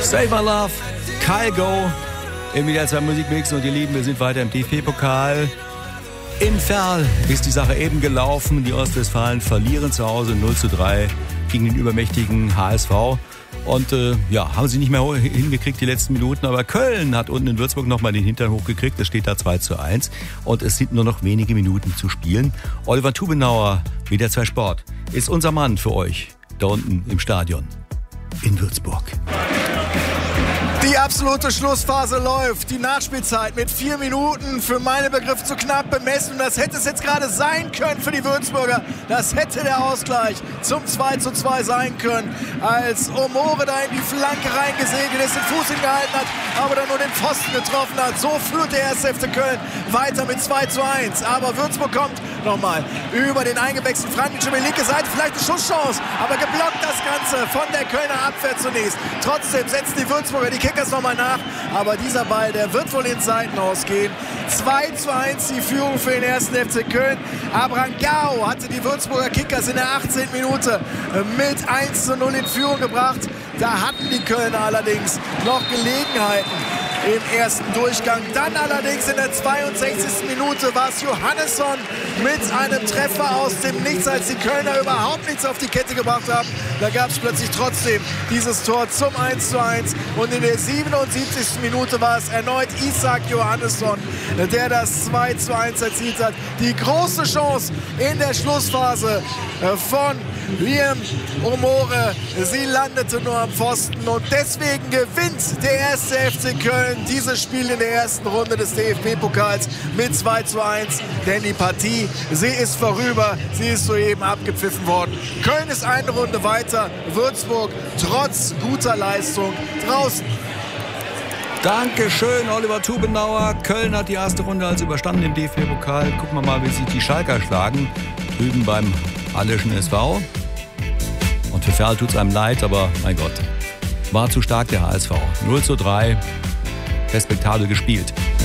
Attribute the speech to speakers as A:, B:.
A: Save My Love, Kyle Go im WDR 2 Musikmix. Und ihr Lieben, wir sind weiter im DFB-Pokal. In Verl ist die Sache eben gelaufen. Die Ostwestfalen verlieren zu Hause 0:3 gegen den übermächtigen HSV. Und haben sie nicht mehr hingekriegt die letzten Minuten. Aber Köln hat unten in Würzburg nochmal den Hintern hochgekriegt. Es steht da 2:1. Und es sind nur noch wenige Minuten zu spielen. Oliver Tubenauer, WDR 2 Sport, ist unser Mann für euch da unten im Stadion in Würzburg.
B: Die absolute Schlussphase läuft. Die Nachspielzeit mit 4 Minuten für meine Begriffe zu knapp bemessen. Und das hätte es jetzt gerade sein können für die Würzburger. Das hätte der Ausgleich zum 2:2 sein können, als Omore da in die Flanke reingesegelt ist, den Fuß hingehalten hat, aber dann nur den Pfosten getroffen hat. So führt der 1. FC Köln weiter mit 2:1. Aber Würzburg kommt nochmal über den eingewechselten Frankic über die linke Seite. Vielleicht eine Schusschance, aber geblockt das Ganze von der Kölner Abwehr zunächst. Trotzdem setzen die Würzburger die Kickers nochmal nach, aber dieser Ball, der wird wohl ins Seitenhaus gehen. 2:1 die Führung für den 1. FC Köln. Abrangao hatte die Würzburger Kickers in der 18. Minute mit 1:0 in Führung gebracht. Da hatten die Kölner allerdings noch Gelegenheiten im ersten Durchgang. Dann allerdings in der 62. Minute war es Johannesson mit einem Treffer aus dem Nichts, als die Kölner überhaupt nichts auf die Kette gebracht haben. Da gab es plötzlich trotzdem dieses Tor zum 1:1. Und in der 77. Minute war es erneut Isaac Johannesson, der das 2:1 erzielt hat. Die große Chance in der Schlussphase von Liam Omore. Sie landete nur am Pfosten und deswegen gewinnt der 1. FC Köln dieses Spiel in der ersten Runde des DFB-Pokals mit 2:1. Denn die Partie, sie ist vorüber, sie ist soeben abgepfiffen worden. Köln ist eine Runde weiter, Würzburg trotz guter Leistung draußen.
A: Dankeschön, Oliver Tubenauer. Köln hat die erste Runde also überstanden im DFB-Pokal. Gucken wir mal, wie sich die Schalker schlagen. Drüben beim Halleschen SV. Und für Verl tut es einem leid, aber mein Gott, war zu stark der HSV. 0:3, respektabel gespielt.